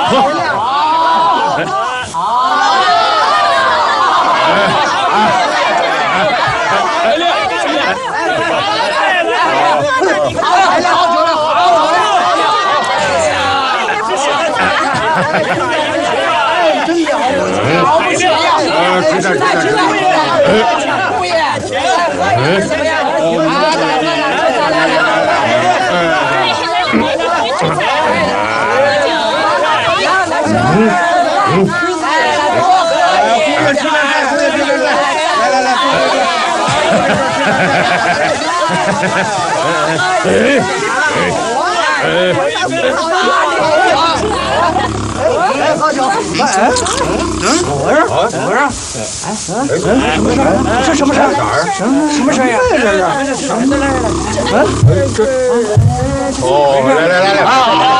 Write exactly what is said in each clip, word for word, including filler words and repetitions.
喝酒！哎，嗯，怎么回事？怎么回事？哎，这什么事儿？什么什么事儿呀？这是？来来来，哦，来来来来！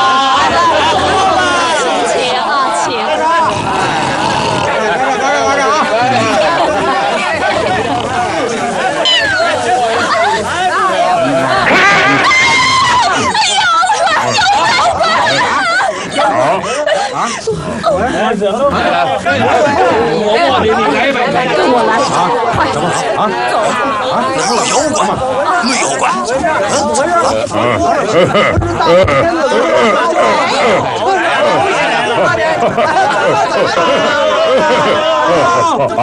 请啊，请！ 怎么了？我我你你来一杯， 跟我来，快怎么啊？ 走啊！有妖怪吗？没妖怪。啊！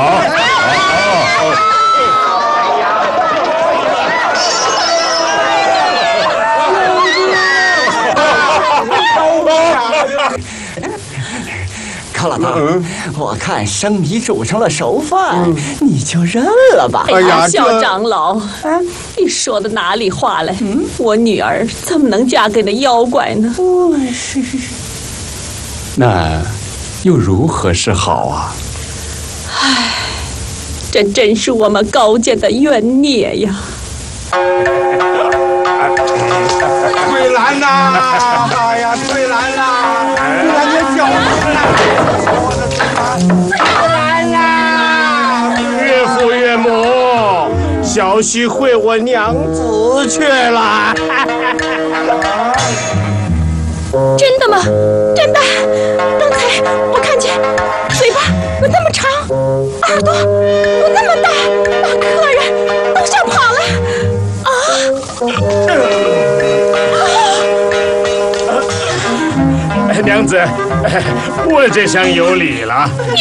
康老大，嗯、我看生米煮成了熟饭，嗯、你就认了吧。 哎呀，小长老，啊，你说的哪里话来？嗯，我女儿怎么能嫁给那妖怪呢？ 哦，是是是。 那又如何是好啊？ 唉，这真是我们高家的冤孽呀！ 翠兰呐！哎呀，翠兰呐！翠兰，你叫我翠兰呐！岳父岳母，小婿回我娘子去了。 真的吗？真的！刚才我看见嘴巴有那么长，耳朵有那么大，把客人都吓跑了。啊！ 娘子，我这厢有礼了。 你